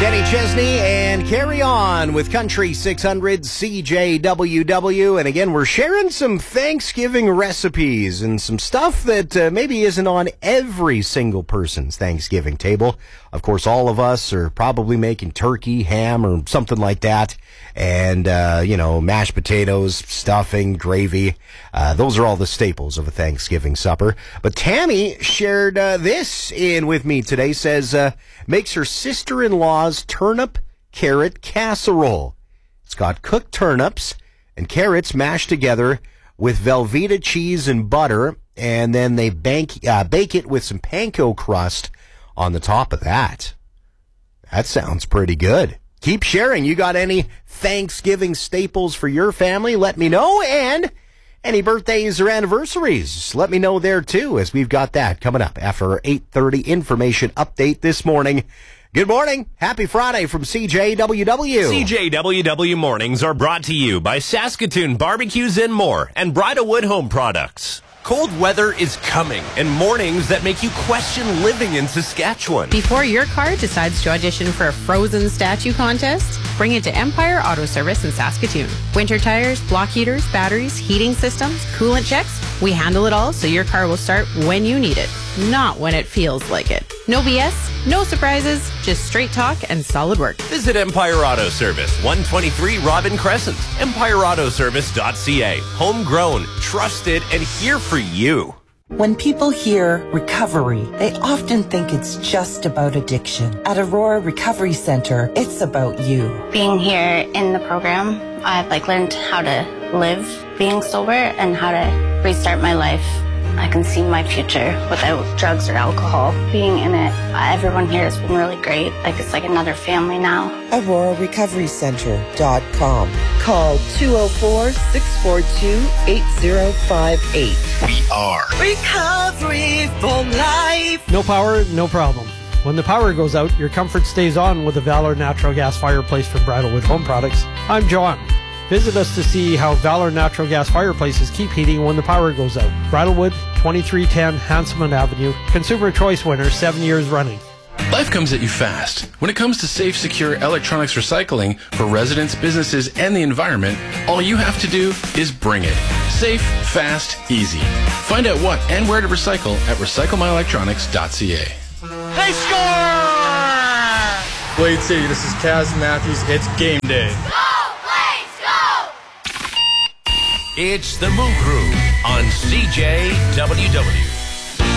Kenny Chesney and Carry On with Country 600 CJWW. And again, we're sharing some Thanksgiving recipes and some stuff that maybe isn't on every single person's Thanksgiving table. Of course, all of us are probably making turkey, ham, or something like that. And, mashed potatoes, stuffing, gravy. Those are all the staples of a Thanksgiving supper. But Tammy shared this in with me today. Says, makes her sister-in-law's turnip carrot casserole. It's got cooked turnips and carrots mashed together with Velveeta cheese and butter. And then they bake it with some panko crust on the top of that. That sounds pretty good. Keep sharing. You got any Thanksgiving staples for your family? Let me know. And any birthdays or anniversaries, let me know there too, as we've got that coming up after our 8:30 information update this morning. Good morning. Happy Friday from CJWW. CJWW mornings are brought to you by Saskatoon Barbecues and More and Bridalwood Home Products. Cold weather is coming, and mornings that make you question living in Saskatchewan. Before your car decides to audition for a Frozen statue contest, bring it to Empire Auto Service in Saskatoon. Winter tires, block heaters, batteries, heating systems, coolant checks. We handle it all so your car will start when you need it, not when it feels like it. No BS, no surprises, just straight talk and solid work. Visit Empire Auto Service, 123 Robin Crescent. EmpireAutoservice.ca. Homegrown, trusted, and here for you. When people hear recovery, they often think it's just about addiction. At Aurora Recovery Center, it's about you. Being here in the program, I've learned how to live being sober and how to restart my life. I can see my future without drugs or alcohol. Being in it, everyone here has been really great. It's like another family now. AuroraRecoveryCenter.com. Call 204-642-8058. We are Recovery for life. No power, no problem. When the power goes out, your comfort stays on with the Valor Natural Gas Fireplace from Bridalwood Home Products. I'm John. Visit us to see how Valor Natural Gas Fireplaces keep heating when the power goes out. Bridalwood, 2310 Hanselman Avenue. Consumer Choice winner 7 years running. Life comes at you fast. When it comes to safe, secure electronics recycling for residents, businesses, and the environment, all you have to do is bring it. Safe, fast, easy. Find out what and where to recycle at recyclemyelectronics.ca. They score! Blade City, this is Kaz Matthews. It's game day. It's the Moo Crew on CJWW.